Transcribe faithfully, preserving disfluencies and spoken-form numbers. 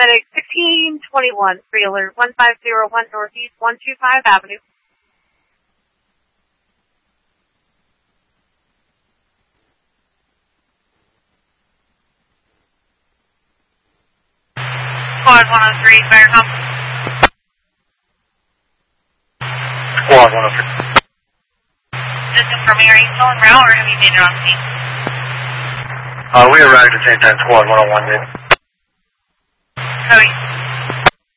Medic sixteen twenty-one, free alert one five zero one Northeast one two five Avenue. Squad one oh three, fire comp. Squad one oh three. Just confirming, are you still en route or have you made it on scene? Uh, we arrived at the same time, Squad one oh one did. Cody.